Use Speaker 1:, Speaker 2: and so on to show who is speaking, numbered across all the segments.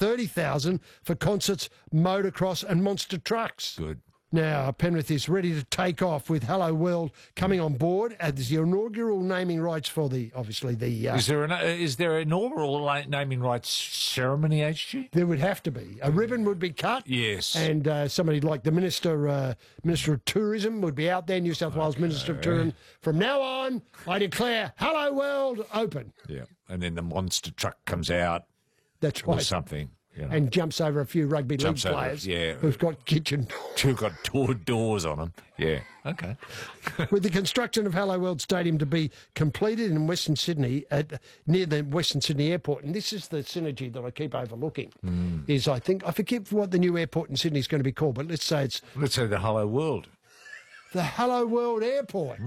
Speaker 1: 30,000 for concerts, motocross and monster trucks.
Speaker 2: Good.
Speaker 1: Now, Penrith is ready to take off with Hello World coming on board as the inaugural naming rights for obviously the...
Speaker 2: Is there an inaugural naming rights ceremony, HG?
Speaker 1: There would have to be. A ribbon would be cut.
Speaker 2: Yes.
Speaker 1: And somebody like the Minister of Tourism would be out there, New South Wales Minister of Tourism. From now on, I declare Hello World open.
Speaker 2: Yeah. And then the monster truck comes out.
Speaker 1: That's
Speaker 2: or
Speaker 1: right.
Speaker 2: something. You know.
Speaker 1: And jumps over a few rugby league players who've got kitchen
Speaker 2: who've got doors on them. Yeah, okay.
Speaker 1: With the construction of Hello World Stadium to be completed in Western Sydney, near the Western Sydney Airport, and this is the synergy that I keep overlooking, is I forget what the new airport in Sydney is going to be called, but let's say
Speaker 2: the Hello World.
Speaker 1: The Hello World Airport.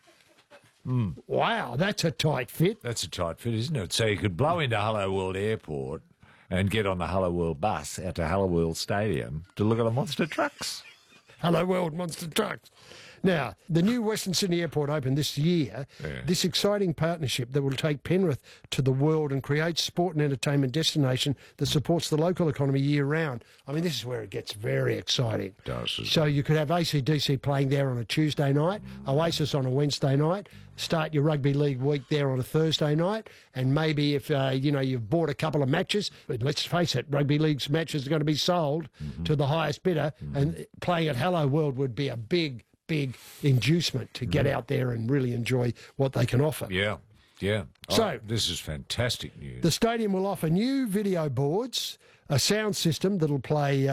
Speaker 1: Wow, that's a tight fit.
Speaker 2: That's a tight fit, isn't it? So you could blow into Hello World Airport and get on the Hello World bus out to Hello World Stadium to look at the monster trucks.
Speaker 1: Hello World monster trucks. Now, the new Western Sydney Airport opened this year. Yeah. This exciting partnership that will take Penrith to the world and create sport and entertainment destination that supports the local economy year-round. I mean, this is where it gets very exciting.
Speaker 2: It does.
Speaker 1: So you could have AC/DC playing there on a Tuesday night, Oasis on a Wednesday night, start your rugby league week there on a Thursday night, and maybe if, you've bought a couple of matches, but let's face it, rugby league's matches are going to be sold to the highest bidder, and playing at Hello World would be a big inducement to get out there and really enjoy what they can offer.
Speaker 2: Yeah, yeah.
Speaker 1: So
Speaker 2: this is fantastic news.
Speaker 1: The stadium will offer new video boards, a sound system that'll play,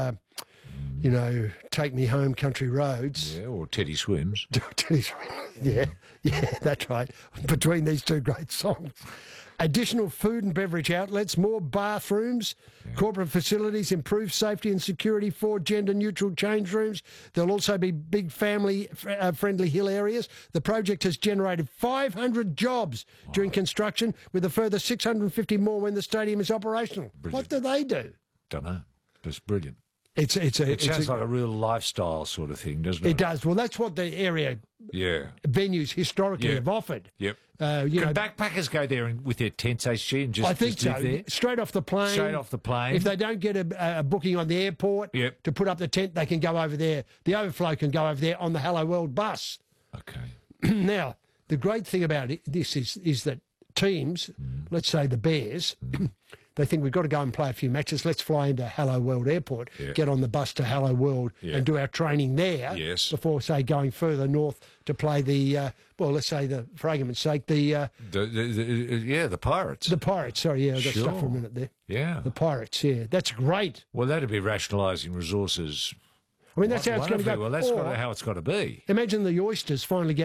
Speaker 1: Take Me Home Country Roads.
Speaker 2: Yeah, or Teddy Swims.
Speaker 1: Teddy Swims. Yeah, that's right. Between these two great songs. Additional food and beverage outlets, more bathrooms, corporate facilities, improved safety and security, 4 gender-neutral change rooms. There'll also be big family-friendly hill areas. The project has generated 500 jobs during construction, with a further 650 more when the stadium is operational. Brilliant. What do they do?
Speaker 2: Don't know. It's brilliant.
Speaker 1: It
Speaker 2: sounds like a real lifestyle sort of thing, doesn't it?
Speaker 1: It does. Well, that's what the area venues historically have offered.
Speaker 2: Yep. Can backpackers go there with their tents, HG, and just live there?
Speaker 1: Straight off the plane.
Speaker 2: Straight off the plane.
Speaker 1: If they don't get a booking on the airport to put up the tent, they can go over there. The overflow can go over there on the Hello World bus.
Speaker 2: Okay.
Speaker 1: Now, the great thing about this is that teams, let's say the Bears, they think we've got to go and play a few matches. Let's fly into Hello World Airport, get on the bus to Hello World and do our training there before, say, going further north to play let's say, for argument's sake, the
Speaker 2: Pirates.
Speaker 1: The Pirates, sorry, I got stuck for a minute there.
Speaker 2: Yeah.
Speaker 1: The Pirates, that's great.
Speaker 2: Well, that'd be rationalising resources.
Speaker 1: I mean, that's how it's going to go.
Speaker 2: Well, that's how it's got to be.
Speaker 1: Imagine the oysters finally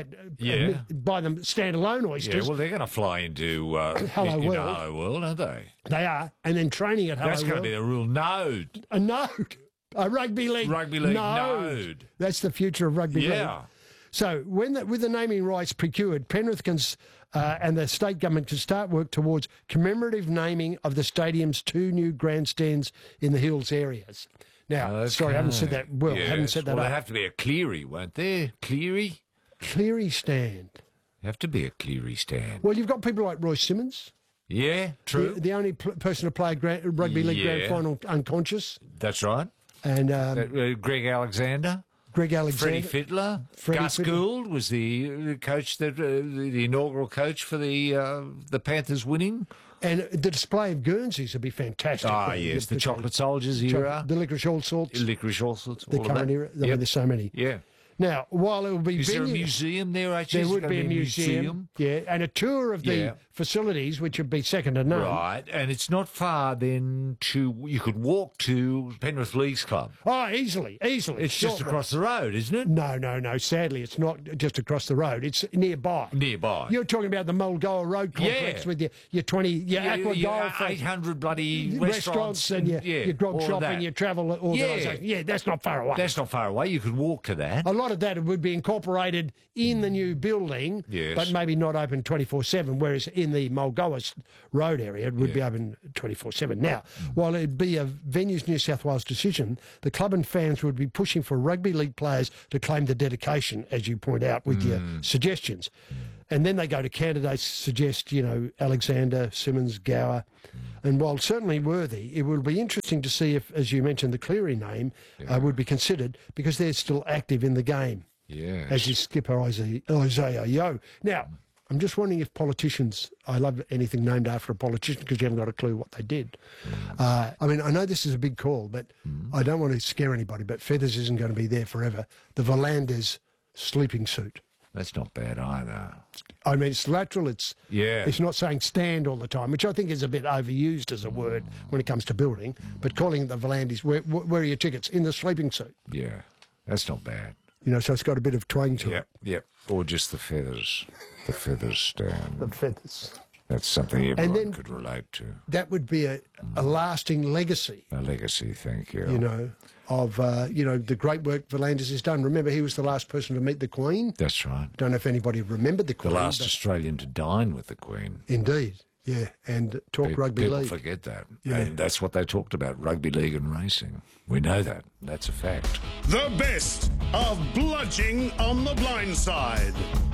Speaker 1: buy them standalone oysters.
Speaker 2: Yeah, well, they're going to fly into Hello World, aren't they?
Speaker 1: They are, and then training at Hello World.
Speaker 2: That's going to be a real node.
Speaker 1: A node. A rugby league node. That's the future of rugby league.
Speaker 2: Yeah.
Speaker 1: So with the naming rights procured, Penrith and the state government can start work towards commemorative naming of the stadium's 2 new grandstands in the hills areas. Now, sorry, I haven't said that well. I haven't said that
Speaker 2: Well, there have to be a Cleary, won't there? Cleary?
Speaker 1: Cleary stand.
Speaker 2: Have to be a Cleary stand.
Speaker 1: Well, you've got people like Royce Simmons.
Speaker 2: Yeah, true.
Speaker 1: The only person to play a rugby league grand final unconscious.
Speaker 2: That's right.
Speaker 1: And
Speaker 2: Greg Alexander. Freddie Fittler. Gus Gould was the coach, the inaugural coach for the Panthers winning.
Speaker 1: And the display of Guernseys would be fantastic.
Speaker 2: Ah, yes, the Chocolate Soldiers era.
Speaker 1: The Licorice All Sorts.
Speaker 2: The
Speaker 1: current era. There's so many.
Speaker 2: Yeah.
Speaker 1: Now, while it will be...
Speaker 2: Is there a museum there, HG?
Speaker 1: There would be a museum. Yeah, and a tour of the facilities, which would be second to none.
Speaker 2: Right, and it's not far then you could walk to Penrith Leagues Club.
Speaker 1: Oh, easily.
Speaker 2: It's just across the road, isn't it?
Speaker 1: No. Sadly, it's not just across the road. It's nearby.
Speaker 2: You're
Speaker 1: talking about the Mulgoa Road complex with your Aqua Golf.
Speaker 2: 800 bloody restaurants
Speaker 1: and your grog shop and your travel organisation. Yeah, that's not far away.
Speaker 2: That's not far away. You could walk to that.
Speaker 1: A lot of that would be incorporated in the new building, but maybe not open 24/7, whereas in the Mulgoa Road area it would be open 24/7. Now, while it would be a Venues New South Wales decision, the club and fans would be pushing for rugby league players to claim the dedication, as you point out, with your suggestions. And then they go to candidates, suggest, Alexander, Simmons, Gower. And while certainly worthy, it will be interesting to see if, as you mentioned, the Cleary name would be considered, because they're still active in the game.
Speaker 2: Yeah.
Speaker 1: As is skipper Isaiah Yeo. Now, I'm just wondering if politicians, I love anything named after a politician because you haven't got a clue what they did. I mean, I know this is a big call, but I don't want to scare anybody, but Feathers isn't going to be there forever. The Volanders sleeping suit.
Speaker 2: That's not bad either.
Speaker 1: I mean, it's lateral, it's not saying stand all the time, which I think is a bit overused as a word when it comes to building, but calling it the Volanders, where are your tickets? In the sleeping suit.
Speaker 2: Yeah, that's not bad.
Speaker 1: You know, so it's got a bit of twang to it.
Speaker 2: Yep. Or just the feathers. The feathers stand.
Speaker 1: The feathers.
Speaker 2: That's something everyone could relate to.
Speaker 1: That would be a lasting legacy.
Speaker 2: A legacy, thank you.
Speaker 1: You know, of, the great work Volanders has done. Remember, he was the last person to meet the Queen.
Speaker 2: That's right.
Speaker 1: Don't know if anybody remembered the Queen.
Speaker 2: The last Australian to dine with the Queen.
Speaker 1: Indeed. Yeah, and talk rugby league.
Speaker 2: People forget that. Yeah. And that's what they talked about, rugby league and racing. We know that. That's a fact.
Speaker 3: The best of Bludging on the Blind Side.